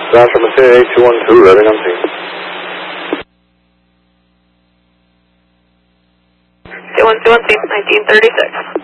Roger, Messier 8212, ready on scene. 212 on scene, 1936.